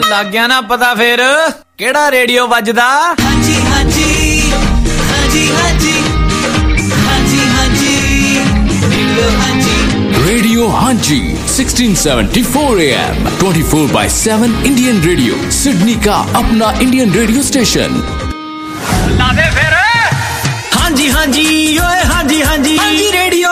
ਲੱਗ ਗਿਆ ਨਾ ਪਤਾ ਫੇਰ ਕਿਹੜਾ ਰੇਡੀਓ ਵੱਜਦਾ? ਹਾਂਜੀ ਹਾਂਜੀ ਹਾਂਜੀ ਹਾਂਜੀ ਹਾਂਜੀ ਹਾਂਜੀ ਰੇਡੀਓ ਹਾਂਜੀ। Radio Hanji 1674 AM 24/7 Indian Radio Sydney का अपना Indian radio station। ला दे फिर ਹਾਂਜੀ ਹਾਂਜੀ ਓਏ ਹਾਂਜੀ ਹਾਂਜੀ ਹਾਂਜੀ ਰੇਡੀਓ।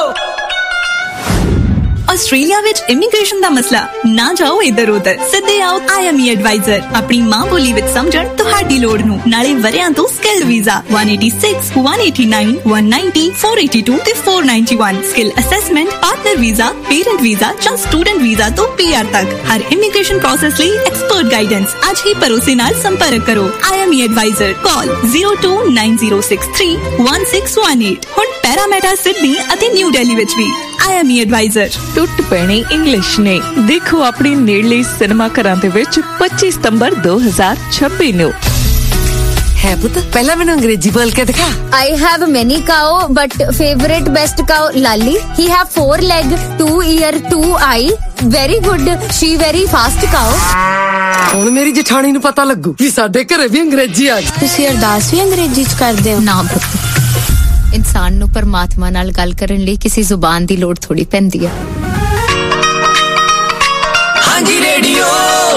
ਆਸਟ੍ਰੇਲੀਆ ਵਿੱਚ ਇਮੀਗ੍ਰੇਸ਼ਨ ਦਾ ਮਸਲਾ ਨਾ ਜਾਓ ਇੱਧਰ ਉੱਧਰ, ਸਿੱਧੇ ਆਓ IME ਐਡਵਾਈਜ਼ਰ। ਆਪਣੀ ਮਾਂ ਬੋਲੀ ਵਿੱਚ ਸਮਝਣ ਤੁਹਾਡੀ ਲੋੜ ਨੂੰ, ਨਾਲੇ ਵਰਿਆਂ ਤੋਂ ਸਕਿੱਲ ਵੀਜ਼ਾ 186 189 190 482 ਤੇ 491 skill assessment, partner visa, parent visa ਜਾਂ ਸਟੂਡੈਂਟ ਵੀਜ਼ਾ ਤੋਂ PR ਤੱਕ ਹਰ ਇਮੀਗ੍ਰੇਸ਼ਨ ਪ੍ਰੋਸੈਸ ਲਈ ਐਕਸਪਰਟ ਗਾਈਡੈਂਸ। ਅੱਜ ਹੀ ਭਰੋਸੇ ਨਾਲ ਸੰਪਰਕ ਕਰੋ IME ਐਡਵਾਈਜ਼ਰ। ਕਾਲ 029063 1618। ਹੁਣ ਪੈਰਾਮੈਟਾ ਸਿਡਨੀ ਅਤੇ ਨਿਊ ਦਿੱਲੀ ਵਿੱਚ ਵੀ IME ਐਡਵਾਈਜ਼ਰ। ਟੁੱਟ ਪੈਣੀ ਇੰਗਲਿਸ਼ ਨੇ। ਦੇਖੋ ਆਪਣੀ ਨੇੜਲੇ ਸਿਨੇਮਾ ਘਰਾਂ ਦੇ ਵਿੱਚ 25 ਸਤੰਬਰ 2026 ਨੂੰ। ਹੈ ਪੁੱਤ, ਪਹਿਲਾਂ ਮੈਨੂੰ ਅੰਗਰੇਜ਼ੀ ਬੋਲ ਕੇ ਦਿਖਾ। I have many cow, but favorite best cow Lali. He have 4 leg, 2 ear, 2 eye. Very good. She very fast cow. ਹੁਣ ਮੇਰੀ ਜਠਾਣੀ ਨੂੰ ਪਤਾ ਲੱਗੂ ਕਿ ਸਾਡੇ ਘਰੇ ਵੀ ਅੰਗਰੇਜ਼ੀ ਆ ਗਈ। ਤੁਸੀਂ ਅਰਦਾਸ ਵੀ ਅੰਗਰੇਜ਼ੀ ਚ ਕਰਦੇ ਹੋ? ਨਾ ਪੁੱਤ, ਇਨਸਾਨ ਨੂੰ ਪਰਮਾਤਮਾ ਨਾਲ ਗੱਲ ਕਰਨ ਲਈ ਕਿਸੇ ਜ਼ੁਬਾਨ ਦੀ ਲੋੜ ਥੋੜੀ ਪੈਂਦੀ ਆ। ਹਾਂਜੀ ਰੇਡੀਓ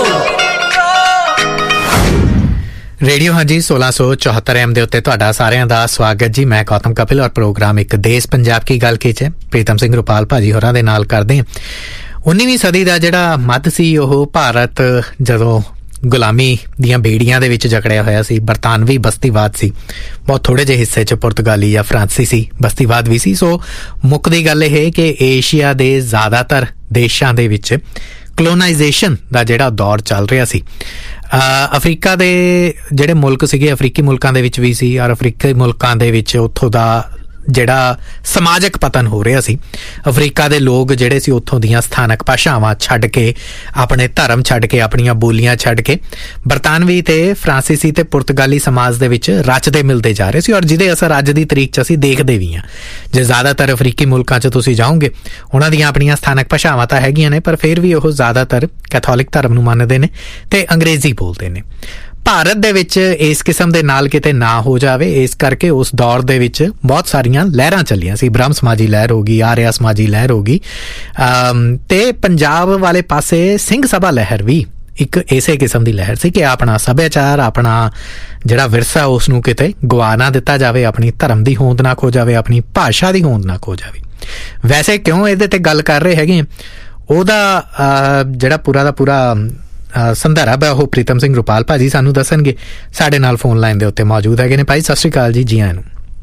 ਰੇਡੀਓ ਹਾਂਜੀ 1674 AM ਦੇ ਉੱਤੇ ਤੁਹਾਡਾ ਸਾਰਿਆਂ ਦਾ ਸਵਾਗਤ ਜੀ। ਮੈਂ ਗੌਤਮ ਕਪਿਲ ਔਰ ਪ੍ਰੋਗਰਾਮ ਇੱਕ ਦੇਸ਼ ਪੰਜਾਬ ਕੀ ਗੱਲ ਕੀ 'ਚ ਪ੍ਰੀਤਮ ਸਿੰਘ ਰੁਪਾਲ ਭਾਜੀ ਹੋਰਾਂ ਦੇ ਨਾਲ ਕਰਦੇ ਹਾਂ। 19ਵੀਂ ਸਦੀ ਦਾ ਜਿਹੜਾ ਮੱਧ ਸੀ, ਉਹ ਭਾਰਤ ਜਦੋਂ ਗੁਲਾਮੀ ਦੀਆਂ ਬੇੜੀਆਂ ਦੇ ਵਿੱਚ ਜਕੜਿਆ ਹੋਇਆ ਸੀ। ਬਰਤਾਨਵੀ ਬਸਤੀਵਾਦ ਸੀ, ਬਹੁਤ ਥੋੜੇ ਜਿਹੇ ਹਿੱਸੇ 'ਚ ਪੁਰਤਗਾਲੀ ਜਾਂ ਫਰਾਂਸੀਸੀ ਬਸਤੀਵਾਦ ਵੀ ਸੀ। ਸੋ ਮੁੱਕਦੀ ਗੱਲ ਇਹ ਕਿ ਏਸ਼ੀਆ ਦੇ ਜ਼ਿਆਦਾਤਰ ਦੇਸ਼ਾਂ ਦੇ ਵਿੱਚ ਕਲੋਨਾਈਜੇਸ਼ਨ ਦਾ ਜਿਹੜਾ ਦੌਰ ਚੱਲ ਰਿਹਾ ਸੀ। ਅਫਰੀਕਾ ਦੇ ਜਿਹੜੇ ਮੁਲਕ ਸੀਗੇ, ਅਫਰੀਕੀ ਮੁਲਕਾਂ ਦੇ ਵਿੱਚ ਵੀ ਸੀ, ਔਰ ਅਫਰੀਕੀ ਮੁਲਕਾਂ ਦੇ ਵਿੱਚ ਉੱਥੋਂ ਦਾ ਜਿਹੜਾ ਸਮਾਜਿਕ ਪਤਨ ਹੋ ਰਿਹਾ ਸੀ। ਅਫਰੀਕਾ ਦੇ ਲੋਕ ਜਿਹੜੇ ਸੀ ਉੱਥੋਂ ਦੀਆਂ ਸਥਾਨਕ ਭਾਸ਼ਾਵਾਂ ਛੱਡ ਕੇ, ਆਪਣੇ ਧਰਮ ਛੱਡ ਕੇ, ਆਪਣੀਆਂ ਬੋਲੀਆਂ ਛੱਡ ਕੇ ਬਰਤਾਨਵੀ ਤੇ ਫਰਾਂਸੀਸੀ ਤੇ ਪੁਰਤਗਾਲੀ ਸਮਾਜ ਦੇ ਵਿੱਚ ਰਚਦੇ ਮਿਲਦੇ ਜਾ ਰਹੇ ਸੀ, ਔਰ ਜਿਹਦੇ ਅਸਰ ਅੱਜ ਦੀ ਤਰੀਕ 'ਚ ਅਸੀਂ ਦੇਖਦੇ ਵੀ ਹਾਂ। ਜੇ ਜ਼ਿਆਦਾਤਰ ਅਫਰੀਕੀ ਮੁਲਕਾਂ 'ਚ ਤੁਸੀਂ ਜਾਓਗੇ, ਉਹਨਾਂ ਦੀਆਂ ਆਪਣੀਆਂ ਸਥਾਨਕ ਭਾਸ਼ਾਵਾਂ ਤਾਂ ਹੈਗੀਆਂ ਨੇ, ਪਰ ਫਿਰ ਵੀ ਉਹ ਜ਼ਿਆਦਾਤਰ ਕੈਥੋਲਿਕ ਧਰਮ ਨੂੰ ਮੰਨਦੇ ਨੇ ਤੇ ਅੰਗਰੇਜ਼ੀ ਬੋਲਦੇ ਨੇ। ਭਾਰਤ ਦੇ ਵਿੱਚ ਇਸ ਕਿਸਮ ਦੇ ਨਾਲ ਕਿਤੇ ਨਾ ਹੋ ਜਾਵੇ, ਇਸ ਕਰਕੇ ਉਸ ਦੌਰ ਦੇ ਵਿੱਚ ਬਹੁਤ ਸਾਰੀਆਂ ਲਹਿਰਾਂ ਚੱਲੀਆਂ ਸੀ। ਬ੍ਰਹਮ ਸਮਾਜੀ ਲਹਿਰ ਹੋ ਗਈ, ਆਰਿਆ ਸਮਾਜੀ ਲਹਿਰ ਹੋ ਗਈ, ਤੇ ਪੰਜਾਬ ਵਾਲੇ ਪਾਸੇ ਸਿੰਘ ਸਭਾ ਲਹਿਰ ਵੀ ਇੱਕ ਇਸੇ ਕਿਸਮ ਦੀ ਲਹਿਰ ਸੀ ਕਿ ਆਪਣਾ ਸੱਭਿਆਚਾਰ, ਆਪਣਾ ਜਿਹੜਾ ਵਿਰਸਾ, ਉਸ ਨੂੰ ਕਿਤੇ ਗਵਾ ਨਾ ਦਿੱਤਾ ਜਾਵੇ, ਆਪਣੀ ਧਰਮ ਦੀ ਹੋਂਦ ਨਾ ਖੋ ਜਾਵੇ, ਆਪਣੀ ਭਾਸ਼ਾ ਦੀ ਹੋਂਦ ਨਾ ਖੋ ਜਾਵੇ। ਵੈਸੇ ਕਿਉਂ ਇਹਦੇ ਤੇ ਗੱਲ ਕਰ ਰਹੇ ਹੈਗੇ, ਉਹਦਾ ਜਿਹੜਾ ਪੂਰਾ ਦਾ ਪੂਰਾ ਸੰਦਰਭ ਹੈ ਉਹ ਪ੍ਰੀਤਮ ਸਿੰਘ ਰੁਪਾਲ ਭਾਜੀ ਸਾਨੂੰ ਦੱਸਣਗੇ। ਸਾਡੇ ਨਾਲ ਫੋਨ ਲਾਈਨ ਦੇ ਉੱਤੇ ਮੌਜੂਦ ਹੈਗੇ ਨੇ। ਭਾਈ ਸਤਿ ਸ਼੍ਰੀ ਅਕਾਲ ਜੀ। ਜੀ ਆਇਆਂ ਨੂੰ।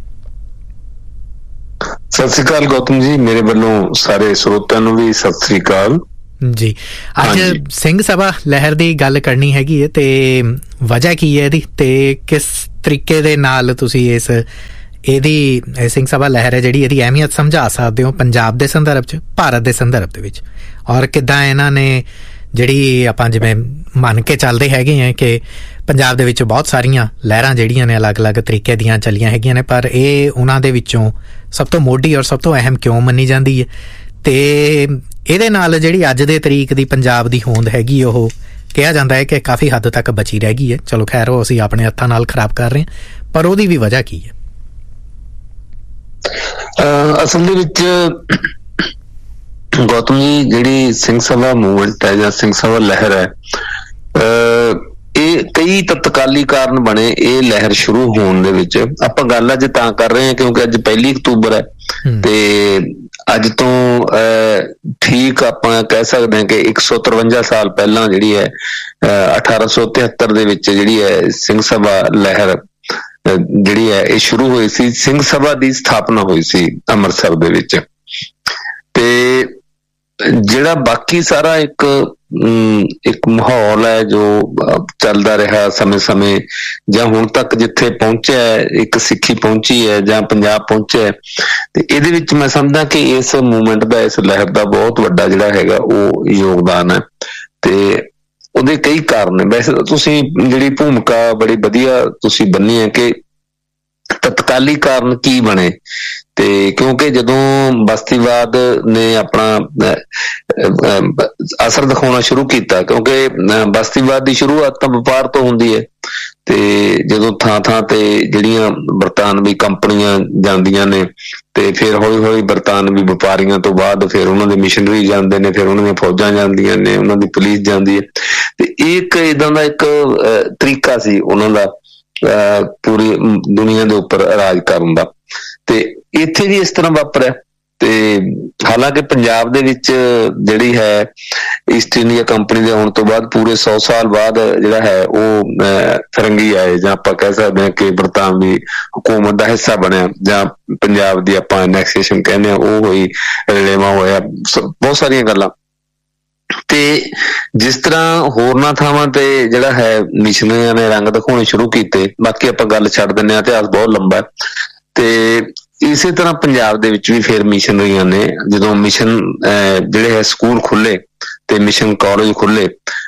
ਸਤਿ ਸ਼੍ਰੀ ਅਕਾਲ ਗੌਤਮ ਜੀ, ਮੇਰੇ ਵੱਲੋਂ ਸਾਰੇ ਸਰੋਤਿਆਂ ਨੂੰ ਵੀ ਸਤਿ ਸ਼੍ਰੀ ਅਕਾਲ ਜੀ। ਅੱਜ ਸਿੰਘ ਸਭਾ ਲਹਿਰ ਦੀ ਗੱਲ ਕਰਨੀ ਹੈਗੀ ਹੈ, ਤੇ ਵਜ੍ਹਾ ਕੀ ਹੈ ਇਹਦੀ, ਤੇ ਕਿਸ ਤਰੀਕੇ ਦੇ ਨਾਲ ਤੁਸੀਂ ਇਹਦੀ ਸਿੰਘ ਸਭਾ ਲਹਿਰ ਹੈ ਜਿਹੜੀ, ਇਹਦੀ ਅਹਿਮੀਅਤ ਸਮਝਾ ਸਕਦੇ ਹੋ ਪੰਜਾਬ ਦੇ ਸੰਦਰਭ 'ਚ, ਭਾਰਤ ਦੇ ਸੰਦਰਭ ਦੇ ਵਿੱਚ, ਔਰ ਕਿੱਦਾਂ ਇਹਨਾਂ ਨੇ ਜਿਹੜੀ ਆਪਾਂ ਜਿਵੇਂ ਮੰਨ ਕੇ ਚੱਲਦੇ ਹੈਗੇ ਆ ਕਿ ਪੰਜਾਬ ਦੇ ਵਿੱਚ ਬਹੁਤ ਸਾਰੀਆਂ ਲਹਿਰਾਂ ਜਿਹੜੀਆਂ ਨੇ ਅਲੱਗ-ਅਲੱਗ ਤਰੀਕੇ ਦੀਆਂ ਚੱਲੀਆਂ ਹੈਗੀਆਂ ਨੇ, ਪਰ ਇਹ ਉਹਨਾਂ ਦੇ ਵਿੱਚੋਂ ਸਭ ਤੋਂ ਮੋਢੀ ਔਰ ਸਭ ਤੋਂ ਅਹਿਮ ਕਿਉਂ ਮੰਨੀ ਜਾਂਦੀ ਹੈ, ਤੇ ਇਹਦੇ ਨਾਲ ਜਿਹੜੀ ਅੱਜ ਦੇ ਤਰੀਕ ਦੀ ਪੰਜਾਬ ਦੀ ਹੋਂਦ ਹੈਗੀ, ਉਹ ਕਿਹਾ ਜਾਂਦਾ ਹੈ ਕਿ ਕਾਫੀ ਹੱਦ ਤੱਕ ਬਚੀ ਰਹਿ ਗਈ ਹੈ। ਚਲੋ ਖੈਰ, ਉਹ ਅਸੀਂ ਆਪਣੇ ਹੱਥਾਂ ਨਾਲ ਖਰਾਬ ਕਰ ਰਹੇ ਹਾਂ, ਪਰ ਉਹਦੀ ਵੀ ਵਜ੍ਹਾ ਕੀ ਹੈ? ਅਸਲ ਦੇ ਵਿੱਚ ਗੌਤਮ ਜੀ, ਜਿਹੜੀ ਸਿੰਘ ਸਭਾ ਮੂਵਮੈਂਟ ਹੈ ਜਾਂ ਸਿੰਘ ਸਭਾ ਲਹਿਰ ਹੈ, ਇਹ ਕਈ ਤਤਕਾਲੀ ਕਾਰਨ ਬਣੇ ਇਹ ਲਹਿਰ ਸ਼ੁਰੂ ਹੋਣ ਦੇ ਵਿੱਚ। ਆਪਾਂ ਗੱਲ ਅੱਜ ਤਾਂ ਕਰ ਰਹੇ ਹਾਂ ਕਿਉਂਕਿ ਅੱਜ 1 ਅਕਤੂਬਰ ਹੈ, ਤੇ ਅੱਜ ਤੋਂ ਠੀਕ ਆਪਾਂ ਕਹਿ ਸਕਦੇ ਹਾਂ ਕਿ 153 ਸਾਲ ਪਹਿਲਾਂ ਜਿਹੜੀ ਹੈ 1873 ਦੇ ਵਿੱਚ ਜਿਹੜੀ ਹੈ ਸਿੰਘ ਸਭਾ ਲਹਿਰ ਜਿਹੜੀ ਹੈ ਇਹ ਸ਼ੁਰੂ ਹੋਈ ਸੀ। ਸਿੰਘ ਸਭਾ ਦੀ ਸਥਾਪਨਾ ਹੋਈ ਸੀ ਅੰਮ੍ਰਿਤਸਰ ਦੇ ਵਿੱਚ, ਤੇ ਜਿਹੜਾ ਬਾਕੀ ਸਾਰਾ ਇੱਕ ਮਾਹੌਲ ਹੈ ਜੋ ਚੱਲਦਾ ਰਿਹਾ ਸਮੇਂ-ਸਮੇਂ, ਜਾਂ ਹੁਣ ਤੱਕ ਜਿੱਥੇ ਪਹੁੰਚਿਆ, ਇੱਕ ਸਿੱਖੀ ਪਹੁੰਚੀ ਹੈ ਜਾਂ ਪੰਜਾਬ ਪਹੁੰਚਿਆ, ਤੇ ਇਹਦੇ ਵਿੱਚ ਮੈਂ ਸਮਝਦਾ ਕਿ ਇਸ ਮੂਵਮੈਂਟ ਦਾ, ਇਸ ਲਹਿਰ ਦਾ ਬਹੁਤ ਵੱਡਾ ਜਿਹੜਾ ਹੈਗਾ ਉਹ ਯੋਗਦਾਨ ਹੈ, ਤੇ ਉਹਦੇ ਕਈ ਕਾਰਨ ਨੇ। ਵੈਸੇ ਤੁਸੀਂ ਜਿਹੜੀ ਭੂਮਿਕਾ ਬੜੀ ਵਧੀਆ ਤੁਸੀਂ ਬੰਨੀ ਹੈ ਕਿ ਤਤਕਾਲੀ ਕਾਰਨ ਕੀ ਬਣੇ। ਤੇ ਕਿਉਂਕਿ ਜਦੋਂ ਬਸਤੀਵਾਦ ਨੇ ਆਪਣਾ ਅਸਰ ਦਿਖਾਉਣਾ ਸ਼ੁਰੂ ਕੀਤਾ, ਕਿਉਂਕਿ ਬਸਤੀਵਾਦ ਦੀ ਸ਼ੁਰੂਆਤ ਤਾਂ ਵਪਾਰ ਤੋਂ ਹੁੰਦੀ ਹੈ, ਤੇ ਜਦੋਂ ਥਾਂ ਥਾਂ ਤੇ ਜਿਹੜੀਆਂ ਬਰਤਾਨਵੀ ਕੰਪਨੀਆਂ ਜਾਂਦੀਆਂ ਨੇ ਤੇ ਫਿਰ ਹੌਲੀ ਹੌਲੀ ਬਰਤਾਨਵੀ ਵਪਾਰੀਆਂ ਤੋਂ ਬਾਅਦ ਫਿਰ ਉਹਨਾਂ ਦੇ ਮਿਸ਼ਨਰੀ ਜਾਂਦੇ ਨੇ, ਫਿਰ ਉਹਨਾਂ ਦੀਆਂ ਫੌਜਾਂ ਜਾਂਦੀਆਂ ਨੇ, ਉਹਨਾਂ ਦੀ ਪੁਲਿਸ ਜਾਂਦੀ ਹੈ। ਤੇ ਇਹ ਇੱਕ ਏਦਾਂ ਦਾ ਇੱਕ ਤਰੀਕਾ ਸੀ ਉਹਨਾਂ ਦਾ ਪੂਰੀ ਦੁਨੀਆ ਦੇ ਉੱਪਰ ਰਾਜ ਕਰਨ ਦਾ। ਤੇ ਇੱਥੇ ਵੀ ਇਸ ਤਰ੍ਹਾਂ ਵਾਪਰਿਆ। ਤੇ ਹਾਲਾਂਕਿ ਪੰਜਾਬ ਦੇ ਵਿੱਚ ਜਿਹੜੀ ਹੈ ਈਸਟ ਇੰਡੀਆ ਕੰਪਨੀ ਦੇ ਆਉਣ ਤੋਂ ਬਾਅਦ ਪੂਰੇ 100 ਸਾਲ ਬਾਅਦ ਜਿਹੜਾ ਹੈ ਉਹ ਫਿਰੰਗੀ ਆਏ, ਜਾਂ ਆਪਾਂ ਕਹਿ ਸਕਦੇ ਹਾਂ ਕਿ ਬਰਤਾਨਵੀ ਹਕੂਮਤ ਦਾ ਹਿੱਸਾ ਬਣਿਆ, ਜਾਂ ਪੰਜਾਬ ਦੀ ਆਪਾਂ ਐਨੈਕਸੇਸ਼ਨ ਕਹਿੰਦੇ ਹਾਂ ਉਹ ਹੋਈ, ਰਲੇਵਾਂ ਹੋਇਆ, ਬਹੁਤ ਸਾਰੀਆਂ ਗੱਲਾਂ। ਤੇ ਜਿਸ ਤਰ੍ਹਾਂ ਹੋਰਨਾਂ ਥਾਵਾਂ ਤੇ ਜਿਹੜਾ ਹੈ ਮਿਸ਼ਨਰੀਆਂ ਨੇ ਰੰਗ ਦਿਖਾਉਣੇ ਸ਼ੁਰੂ ਕੀਤੇ, ਬਾਕੀ ਆਪਾਂ ਗੱਲ ਛੱਡ ਦਿੰਦੇ ਹਾਂ, ਇਤਿਹਾਸ ਬਹੁਤ ਲੰਬਾ। ਤੇ ਇਸੇ ਤਰ੍ਹਾਂ ਪੰਜਾਬ ਦੇ ਵਿੱਚ ਵੀ ਫਿਰ ਮਿਸ਼ਨਰੀਆਂ ਨੇ, ਜਦੋਂ ਮਿਸ਼ਨ ਜਿਹੜੇ ਹੈ ਸਕੂਲ ਖੁੱਲੇ ਤੇ ਮਿਸ਼ਨ ਕਾਲਜ ਖੁੱਲੇ,